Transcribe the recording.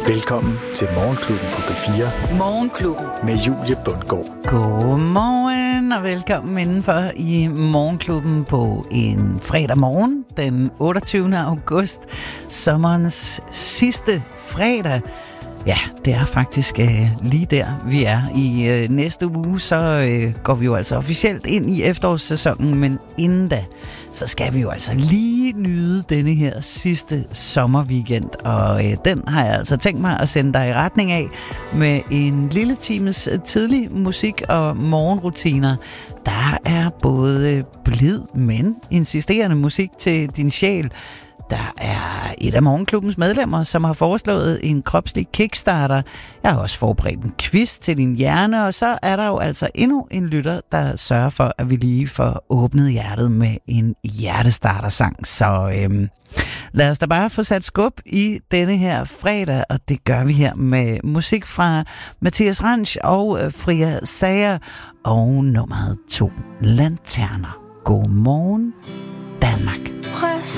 Velkommen til Morgenklubben på P4. Morgenklubben. Med Julie Bundgaard. Godmorgen og velkommen indenfor i Morgenklubben på en fredag morgen, den 28. august. Sommerens sidste fredag. Ja, det er faktisk lige der, vi er. I næste uge, så går vi jo altså officielt ind i efterårssæsonen, men inden da, så skal vi jo altså lige nyde denne her sidste sommerweekend. Og den har jeg altså tænkt mig at sende dig i retning af med en lille times tidlig musik og morgenrutiner. Der er både blid, men insisterende musik til din sjæl. Der er et af Morgenklubbens medlemmer, som har foreslået en kropslig kickstarter. Jeg har også forberedt en quiz til din hjerne, og så er der jo altså endnu en lytter, der sørger for, at vi lige får åbnet hjertet med en hjertestartersang. Så lad os da bare få sat skub i denne her fredag, og det gør vi her med musik fra Mathias Ranch og Fria Sager og nummeret 2 Lanterner. Godmorgen, Danmark.